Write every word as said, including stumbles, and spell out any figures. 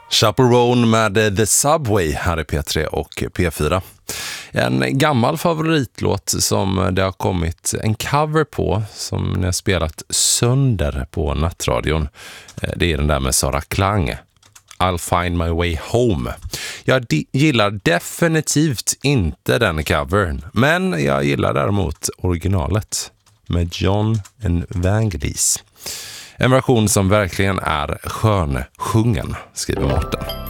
Chaperone med The Subway här i P tre och P fyra. En gammal favoritlåt som det har kommit en cover på som ni har spelat sönder på nattradion. Det är den där med Sara Klang. I'll find my way home. Jag di- gillar definitivt inte den covern, men jag gillar däremot originalet med John Evangelis. En version som verkligen är skön sjungen, skriver Mårten.